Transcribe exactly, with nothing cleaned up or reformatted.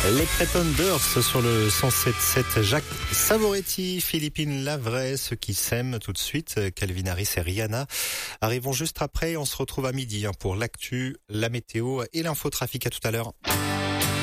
Les Pretenders sur le cent sept sept. Jacques Savoretti, Philippine Lavray, ceux qui s'aiment tout de suite. Calvin Harris et Rihanna arrivons juste après. On se retrouve à midi pour l'actu, la météo et l'infotrafic. À tout à l'heure.